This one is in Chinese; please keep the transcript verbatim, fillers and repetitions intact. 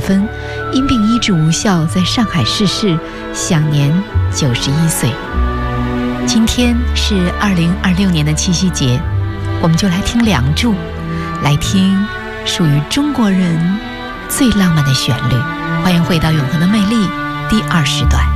分，因病医治无效，在上海逝世，享年九十一岁。今天是二零二六年的七夕节，我们就来听《梁祝》，来听属于中国人最浪漫的旋律。欢迎回到《永恒的魅力》第二时段。